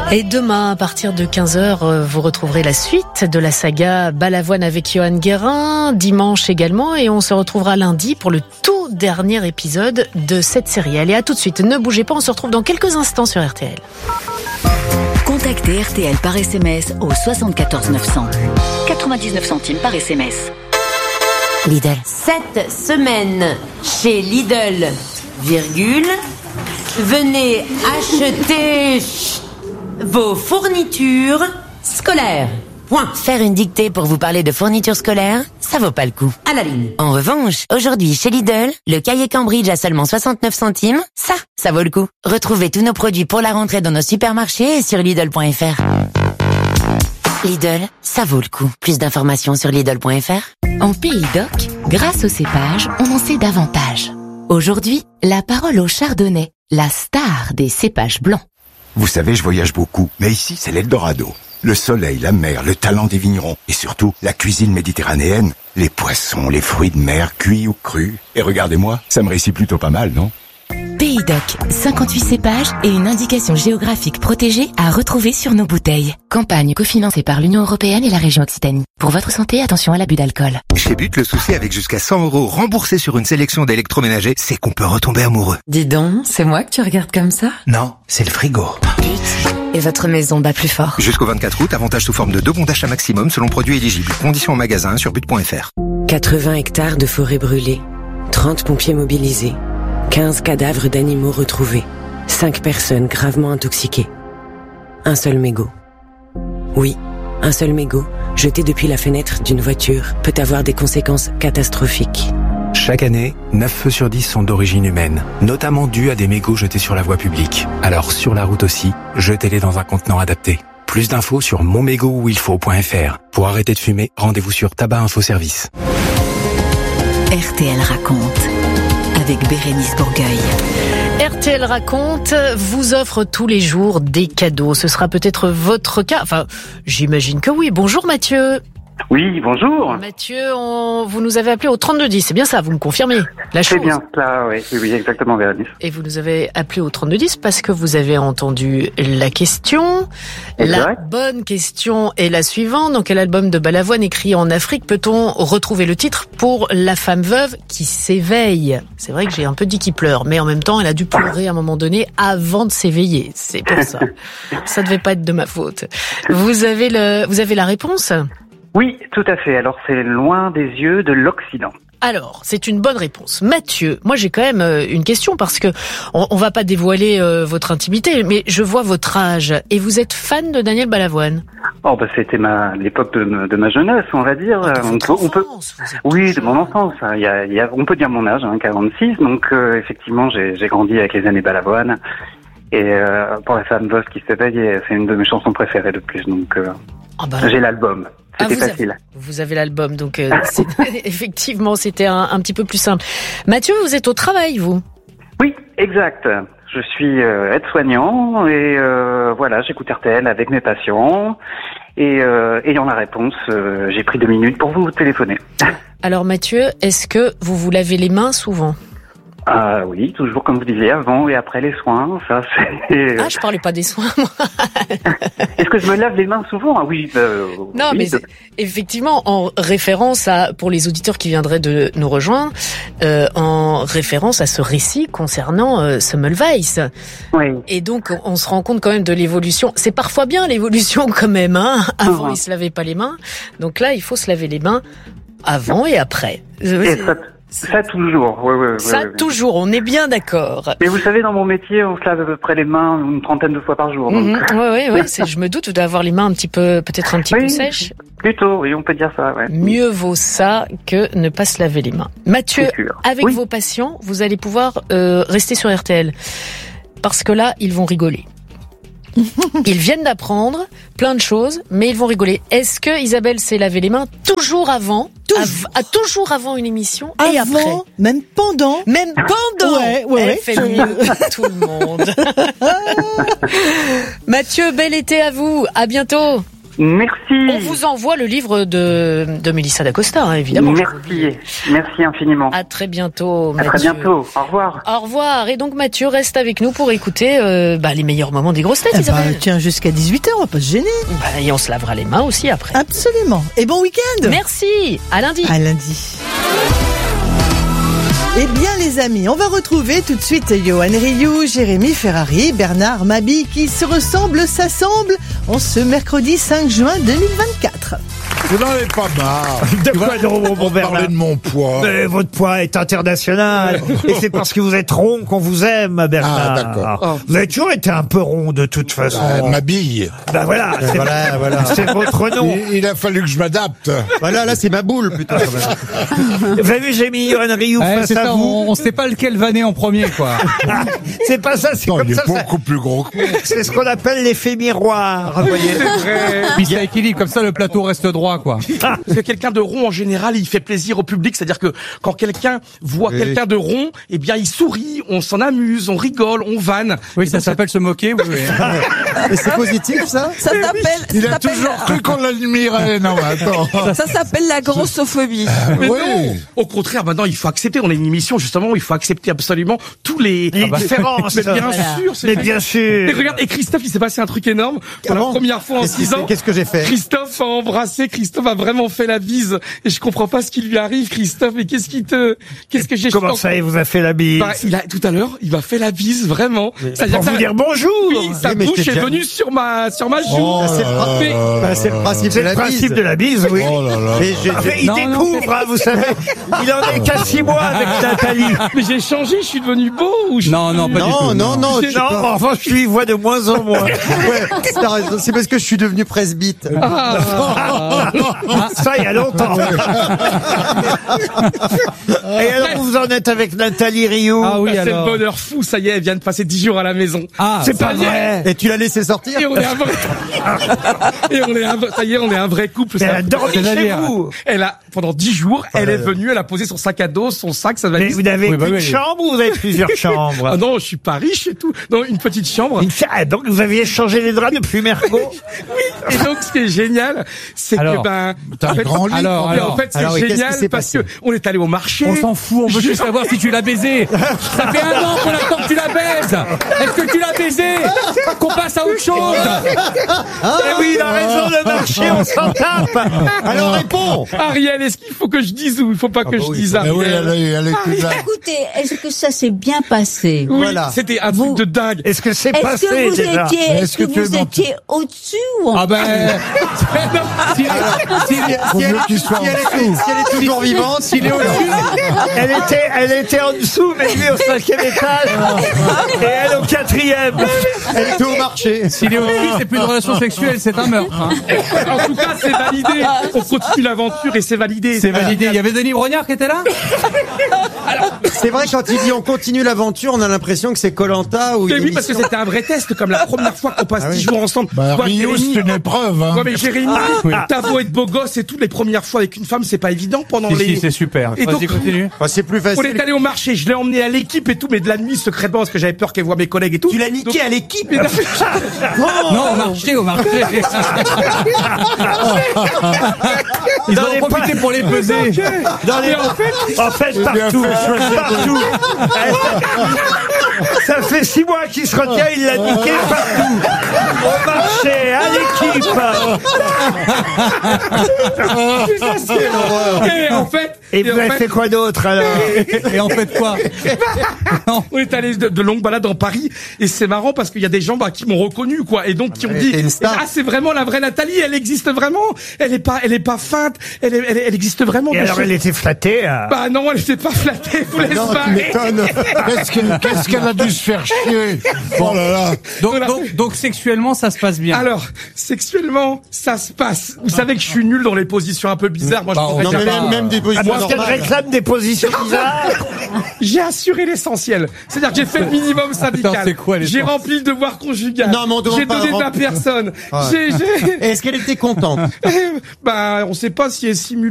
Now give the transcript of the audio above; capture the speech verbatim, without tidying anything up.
Et demain, à partir de quinze heures, vous retrouverez la suite de la saga Balavoine avec Johan Guérin, dimanche également, et on se retrouvera lundi pour le tout dernier épisode de cette série. Allez, à tout de suite, ne bougez pas, on se retrouve dans quelques instants sur R T L. Contactez R T L par S M S au soixante-quatorze neuf cents. quatre-vingt-dix-neuf centimes par S M S. Lidl. Cette semaine, chez Lidl, virgule, venez acheter vos fournitures scolaires. Point. Faire une dictée pour vous parler de fournitures scolaires, ça vaut pas le coup. À la ligne. En revanche, aujourd'hui, chez Lidl, le cahier Cambridge à seulement soixante-neuf centimes, ça, ça vaut le coup. Retrouvez tous nos produits pour la rentrée dans nos supermarchés et sur Lidl point F R. Lidl, ça vaut le coup. Plus d'informations sur Lidl point F R. En Pays d'Oc, grâce au cépage, on en sait davantage. Aujourd'hui, la parole au chardonnay, la star des cépages blancs. Vous savez, je voyage beaucoup, mais ici, c'est l'Eldorado. Le soleil, la mer, le talent des vignerons et surtout la cuisine méditerranéenne, les poissons, les fruits de mer, cuits ou crus. Et regardez-moi, ça me réussit plutôt pas mal, non ? Pays d'Oc, cinquante-huit cépages et une indication géographique protégée à retrouver sur nos bouteilles. Campagne cofinancée par l'Union européenne et la région Occitanie. Pour votre santé, attention à l'abus d'alcool. Chez But, le souci avec jusqu'à cent euros remboursés sur une sélection d'électroménagers, c'est qu'on peut retomber amoureux. Dis donc, c'est moi que tu regardes comme ça ? Non, c'est le frigo. But, et votre maison bat plus fort. Jusqu'au vingt-quatre août, avantage sous forme de deux bons d'achat maximum selon produit éligible. Conditions en magasin sur but point F R. quatre-vingts hectares de forêt brûlée, trente pompiers mobilisés, quinze cadavres d'animaux retrouvés, cinq personnes gravement intoxiquées. Un seul mégot. Oui, un seul mégot, jeté depuis la fenêtre d'une voiture, peut avoir des conséquences catastrophiques. Chaque année, neuf feux sur dix sont d'origine humaine, notamment dus à des mégots jetés sur la voie publique. Alors sur la route aussi, jetez-les dans un contenant adapté. Plus d'infos sur mon mégot où il faut point F R. Pour arrêter de fumer, rendez-vous sur Tabac Info Service. R T L raconte avec Bérénice Bourgueil. R T L raconte vous offre tous les jours des cadeaux. Ce sera peut-être votre cas. Enfin, j'imagine que oui. Bonjour Mathieu. Oui, bonjour. Mathieu, on... vous nous avez appelé au trente-deux dix, c'est bien ça, vous me confirmez la chose. C'est bien cela, oui, oui, exactement, Bérénice. Et vous nous avez appelé au trente-deux dix parce que vous avez entendu la question. Exact. La bonne question est la suivante. Dans quel album de Balavoine écrit en Afrique peut-on retrouver le titre pour la femme veuve qui s'éveille ? C'est vrai que j'ai un peu dit qu'il pleure, mais en même temps, elle a dû pleurer à un moment donné avant de s'éveiller. C'est pour ça. Ça devait pas être de ma faute. Vous avez le, vous avez la réponse ? Oui, tout à fait. Alors, c'est Loin des yeux de l'Occident. Alors, c'est une bonne réponse. Mathieu, moi j'ai quand même euh, une question parce que on, on va pas dévoiler euh, votre intimité, mais je vois votre âge et vous êtes fan de Daniel Balavoine. Oh bah c'était ma l'époque de, de ma jeunesse, on va dire. De on peut, on peut, oui, de mon enfance. Il y a, il y a, on peut dire mon âge, hein, quarante-six. Donc euh, effectivement, j'ai, j'ai grandi avec les années Balavoine. Et euh, pour la femme veuve qui s'éveille, c'est une de mes chansons préférées de plus. Donc euh, ah bah, j'ai l'album. C'était ah, vous facile. Avez, vous avez l'album, donc euh, c'est, effectivement, c'était un, un petit peu plus simple. Mathieu, vous êtes au travail, vous ? Oui, exact. Je suis euh, aide-soignant et euh, voilà, j'écoute R T L avec mes patients. Et euh, ayant la réponse, euh, j'ai pris deux minutes pour vous téléphoner. Alors Mathieu, est-ce que vous vous lavez les mains souvent ? Ah oui, toujours comme vous disiez, avant et après les soins, ça c'est... Ah, je parlais pas des soins, moi. Est-ce que je me lave les mains souvent ? Ah oui. Euh, non, oui, mais de... effectivement, en référence à, pour les auditeurs qui viendraient de nous rejoindre, euh, en référence à ce récit concernant euh, Semmelweis. Oui. Et donc, on se rend compte quand même de l'évolution. C'est parfois bien l'évolution quand même, hein. Avant, mmh. ils se lavaient pas les mains. Donc là, il faut se laver les mains avant et après. Et ça... Ça toujours, oui, oui. Ça oui, oui. toujours, on est bien d'accord. Mais vous savez, dans mon métier, on se lave à peu près les mains une trentaine de fois par jour. Donc... Mmh, oui, oui, oui. C'est, je me doute d'avoir les mains un petit peu, peut-être un petit oui, peu sèches. Plutôt, oui, on peut dire ça. Ouais. Mieux vaut ça que ne pas se laver les mains. Mathieu, avec oui. vos patients, vous allez pouvoir euh, rester sur R T L parce que là, ils vont rigoler. Ils viennent d'apprendre plein de choses, mais ils vont rigoler. Est-ce que Isabelle s'est lavé les mains toujours avant, toujours, av- toujours avant une émission avant, et après, même pendant, même pendant. Ouais, ouais, Elle ouais, fait je... mieux que tout le monde. Mathieu, bel été à vous. À bientôt. Merci. On vous envoie le livre de, de Mélissa d'Acosta, hein, évidemment. Merci. Merci infiniment. À très bientôt, Mathieu. À très bientôt. Au revoir. Au revoir. Et donc, Mathieu reste avec nous pour écouter euh, bah, les meilleurs moments des grosses têtes, eh Isabelle. bah, tiens, jusqu'à dix-huit heures, on va pas se gêner. Bah, et on se lavera les mains aussi après. Absolument. Et bon week-end. Merci. À lundi. À lundi. Eh bien les amis, on va retrouver tout de suite Johan Rioux, Jérémy Ferrari, Bernard Mabie qui se ressemblent, s'assemblent en ce mercredi cinq juin deux mille vingt-quatre. Vous n'en avez pas marre. De quoi de mon bon Bernard? Parlez de mon poids. Mais votre poids est international. Et c'est parce que vous êtes rond qu'on vous aime, Bernard. Ah, d'accord. Vous avez toujours été un peu rond de toute façon. Bah, ma bille. Ben voilà, c'est, voilà, voilà. c'est votre nom. Il, il a fallu que je m'adapte. Voilà, là c'est ma boule plutôt. Vous avez vu, j'ai mis Johan Rioux ouais, face c'est à ça, vous. On, on sait pas lequel vanner en premier, quoi. C'est pas ça, c'est non, comme il ça. est beaucoup ça... plus gros que moi. C'est ce qu'on appelle l'effet miroir. Vous voyez. Puis ça équilibre, comme ça le plateau reste droit, quoi. Parce que quelqu'un de rond, en général, il fait plaisir au public. C'est-à-dire que quand quelqu'un voit oui. quelqu'un de rond, eh bien, il sourit, on s'en amuse, on rigole, on vanne. Oui, ça s'appelle se moquer. Oui, oui. Et c'est positif, ça? Ça s'appelle... Il ça a toujours cru qu'on l'admirait. Non, attends. Ça s'appelle la grossophobie. Mais oui. non, au contraire, maintenant, il faut accepter. On a une émission, justement, où il faut accepter absolument tous les, les différences. Mais bien voilà. sûr. Mais bien sûr. Et regarde, et Christophe, il s'est passé un truc énorme. Pour la première fois en six ans. Qu'est-ce que j'ai fait? Christophe a embrassé, Christophe a vraiment fait la bise. Et je comprends pas ce qui lui arrive, Christophe. Mais qu'est-ce qui te, qu'est-ce que j'ai Comment ça, il vous a fait la bise? Bah, il a, tout à l'heure, il m'a fait la bise, vraiment. C'est-à-dire pour ça, vous dire bonjour. Oui, sa oui, bouche est déjà... venue sur ma, sur ma joue. Oh c'est, le mais... bah, c'est le principe c'est de la bise. C'est le principe de la bise, oui. Oh là là. Mais j'ai, j'ai... il non, découvre, non, hein, vous savez. Il en est qu'à six mois avec Nathalie. Mais j'ai changé, je suis devenu beau ou je... Non, non, pas non, du tout. Non, non, non. Non, non enfin, je lui vois de moins en moins. Ouais, t'as raison. C'est parce que je suis devenu presbyte. Ah. Ah. Ça, il y a longtemps. Et alors, vous en êtes avec Nathalie Rioux? Ah oui, bah, c'est le bonheur fou, ça y est, elle vient de passer dix jours à la maison. Ah, c'est pas vrai. Et tu l'as laissé sortir? Et on est un vrai... Et on est un... ça y est, on est un vrai couple. Elle a dormi chez vous. Elle a, pendant dix jours, oh elle est venue, elle a posé son sac à dos, son sac, ça va. Mais vous n'avez oui, bah, qu'une oui, chambre ou vous avez plusieurs chambres? Ah non, je suis pas riche et tout. Non, une petite chambre. Une... Ah, donc vous aviez changé les draps depuis Merco? Oui. Et donc, ce qui est génial, c'est alors, que ben, t'as en fait, un grand lit. Alors, alors, en fait, c'est alors, génial qu parce que on est allé au marché. On s'en fout, on veut juste savoir si tu l'as baisé. Ça fait un an qu'on attend que tu la baises. Est-ce que tu l'as baisé? Qu'on passe à autre chose. Ah, eh oui, il a raison, le marché, on s'en tape. Alors réponds. Ariel, est-ce qu'il faut que je dise ou il faut pas que ah, bah je oui, dise Ariel? Oui, elle, elle, elle est ah, écoutez, est-ce que ça s'est bien passé? Oui, voilà. C'était un vous... truc de dingue. Est-ce que c'est est-ce passé que vous déjà? étiez, Est-ce, est-ce que, que vous étiez au-dessus ou en Ah ben, si, si, si, si, elle, si, si elle est toujours vivante, s'il est au-dessus, elle était, elle était en dessous, mais lui au cinquième étage, et elle au quatrième. Elle était au marché. S'il est au-dessus, c'est plus une relation sexuelle, c'est un meurtre. Hein. En tout cas, c'est validé. On continue l'aventure et c'est validé. C'est validé. Il y avait Denis Brognard qui était là. Alors, c'est vrai, quand il dit on continue l'aventure, on a l'impression que c'est Koh-Lanta ou. Mais oui, parce que c'était un vrai test, comme la première fois qu'on passe ah, dix oui. jours ensemble. Bah, Toi, Rio, Jérémy, c'est une épreuve. Hein. Ouais, mais Jérémy, ah, oui. t'as beau être beau gosse et toutes les premières fois avec une femme, c'est pas évident pendant si, les. Si, c'est super. Et donc, continue. Oh, c'est plus facile. On est allé au marché, je l'ai emmené à l'équipe et tout, mais de la nuit secrètement parce que j'avais peur qu'elle voie mes collègues et tout. Tu l'as niqué donc... à l'équipe? Mais... oh non, au marché, au marché. Ils dans ont profité pas... pour les peser. Dans les... En fait, en fait partout. Fait partout. Ça fait six mois qu'il se retient, il l'a niqué partout. Au marché, à l'équipe. Et en fait. Et, et vous avez fait... fait quoi d'autre alors? Et en fait quoi? On est allé de, de longues balades en Paris et c'est marrant parce qu'il y a des gens bah, qui m'ont reconnu quoi et donc qui ont dit ah c'est vraiment la vraie Nathalie, elle existe vraiment, elle est pas elle est pas feinte, elle est, elle, elle existe vraiment. Et alors chez... elle était flattée hein. Bah non, elle était pas flattée, vous laissez non, pas. Tu m'étonnes. Qu'est-ce qu'elle, qu'est-ce qu'elle a dû se faire chier? Oh là là. Donc, voilà. donc donc sexuellement ça se passe bien. Alors sexuellement ça se passe. Vous savez que je suis nul dans les positions un peu bizarres. Moi bah, je non mais même, pas... même des positions ah, normales. Qu'elle réclame des positions bizarres. J'ai assuré l'essentiel. C'est-à-dire que j'ai fait le minimum syndical. Attends, c'est quoi, j'ai rempli le devoir conjugal. Non, mais on demande j'ai pas donné de ma personne. Ouais. J'ai, j'ai... Est-ce qu'elle était contente? Bah, on sait pas si elle simule